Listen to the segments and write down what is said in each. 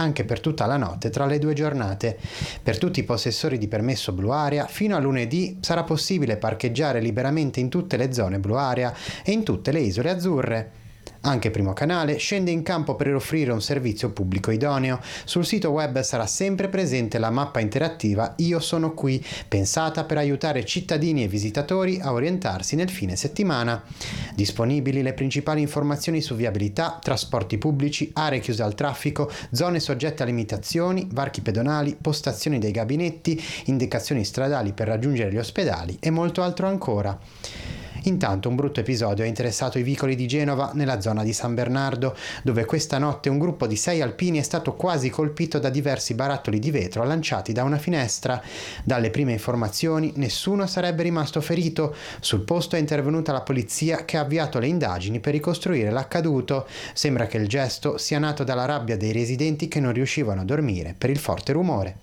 anche per tutta la notte tra le due giornate. Per tutti i possessori di permesso Blu Area, fino a lunedì sarà possibile parcheggiare liberamente in tutte le zone Blu Area e in tutte le isole azzurre. Anche Primo Canale scende in campo per offrire un servizio pubblico idoneo. Sul sito web sarà sempre presente la mappa interattiva Io sono qui, pensata per aiutare cittadini e visitatori a orientarsi nel fine settimana. Disponibili le principali informazioni su viabilità, trasporti pubblici, aree chiuse al traffico, zone soggette a limitazioni, varchi pedonali, postazioni dei gabinetti, indicazioni stradali per raggiungere gli ospedali e molto altro ancora. Intanto un brutto episodio ha interessato i vicoli di Genova nella zona di San Bernardo, dove questa notte un gruppo di 6 alpini è stato quasi colpito da diversi barattoli di vetro lanciati da una finestra. Dalle prime informazioni nessuno sarebbe rimasto ferito. Sul posto è intervenuta la polizia che ha avviato le indagini per ricostruire l'accaduto. Sembra che il gesto sia nato dalla rabbia dei residenti che non riuscivano a dormire per il forte rumore.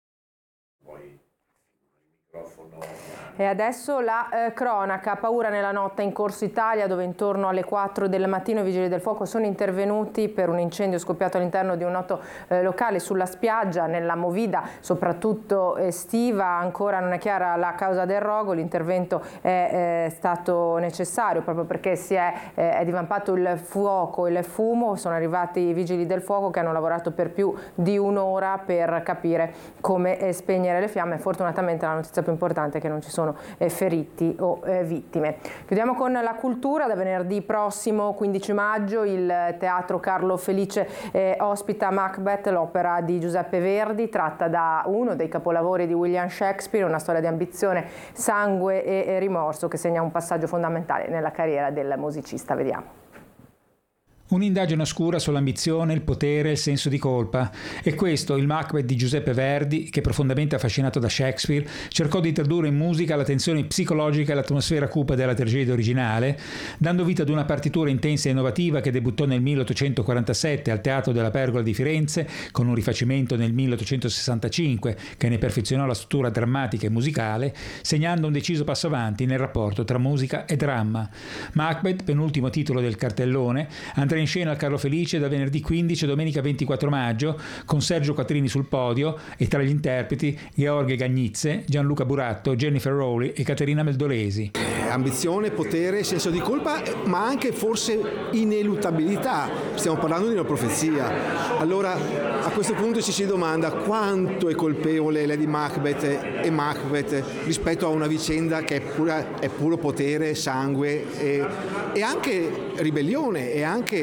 E adesso la cronaca, paura nella notte in Corso Italia, dove intorno alle 4 del mattino i vigili del fuoco sono intervenuti per un incendio scoppiato all'interno di un noto locale sulla spiaggia. Nella movida, soprattutto estiva, ancora non è chiara la causa del rogo. L'intervento è stato necessario proprio perché è divampato il fuoco e il fumo. Sono arrivati i vigili del fuoco che hanno lavorato per più di un'ora per capire come spegnere le fiamme. Fortunatamente la notizia più importante è che non ci sono feriti o vittime. Chiudiamo con la cultura. Da venerdì prossimo 15 maggio il Teatro Carlo Felice ospita Macbeth, l'opera di Giuseppe Verdi, tratta da uno dei capolavori di William Shakespeare, una storia di ambizione, sangue e rimorso che segna un passaggio fondamentale nella carriera del musicista. Vediamo. Un'indagine oscura sull'ambizione, il potere e il senso di colpa. E questo il Macbeth di Giuseppe Verdi, che profondamente affascinato da Shakespeare, cercò di tradurre in musica la tensione psicologica e l'atmosfera cupa della tragedia originale, dando vita ad una partitura intensa e innovativa che debuttò nel 1847 al Teatro della Pergola di Firenze, con un rifacimento nel 1865 che ne perfezionò la struttura drammatica e musicale, segnando un deciso passo avanti nel rapporto tra musica e dramma. Macbeth, penultimo titolo del cartellone, andrà in scena al Carlo Felice da venerdì 15 a domenica 24 maggio con Sergio Quattrini sul podio e tra gli interpreti Gheorghe Gagnizze, Gianluca Buratto, Jennifer Rowley e Caterina Meldolesi. Ambizione, potere, senso di colpa, ma anche forse ineluttabilità. Stiamo parlando di una profezia. Allora a questo punto ci si domanda quanto è colpevole Lady Macbeth e Macbeth rispetto a una vicenda che è puro potere, sangue e anche ribellione e anche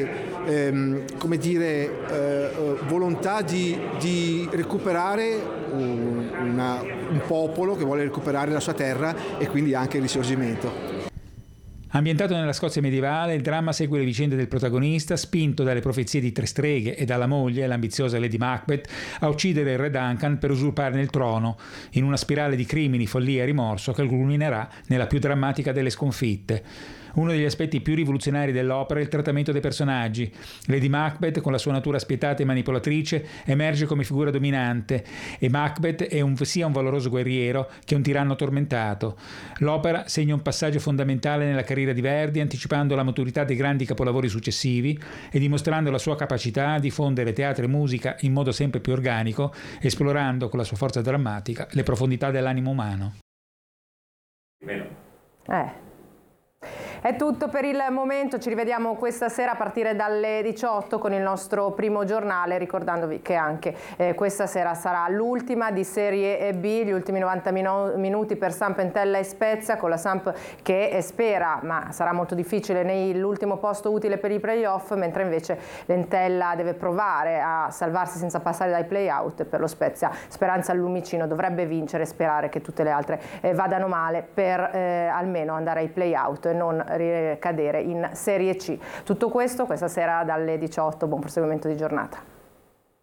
volontà di recuperare un popolo che vuole recuperare la sua terra e quindi anche il risorgimento. Ambientato nella Scozia medievale, il dramma segue le vicende del protagonista, spinto dalle profezie di tre streghe e dalla moglie, l'ambiziosa Lady Macbeth, a uccidere il re Duncan per usurparne il trono, in una spirale di crimini, follia e rimorso che culminerà nella più drammatica delle sconfitte. Uno degli aspetti più rivoluzionari dell'opera è il trattamento dei personaggi. Lady Macbeth, con la sua natura spietata e manipolatrice, emerge come figura dominante e Macbeth è sia un valoroso guerriero che un tiranno tormentato. L'opera segna un passaggio fondamentale nella carriera di Verdi, anticipando la maturità dei grandi capolavori successivi e dimostrando la sua capacità di fondere teatro e musica in modo sempre più organico, esplorando con la sua forza drammatica le profondità dell'animo umano. È tutto per il momento, ci rivediamo questa sera a partire dalle 18 con il nostro primo giornale, ricordandovi che anche questa sera sarà l'ultima di Serie B, gli ultimi 90 minuti per Samp, Entella e Spezia, con la Samp che spera, ma sarà molto difficile, nell'ultimo posto utile per i play-off, mentre invece l'Entella deve provare a salvarsi senza passare dai play-out, e per lo Spezia Speranza Lumicino dovrebbe vincere e sperare che tutte le altre vadano male per almeno andare ai play-out e non ricadere in Serie C. Tutto questo questa sera dalle 18, buon proseguimento di giornata.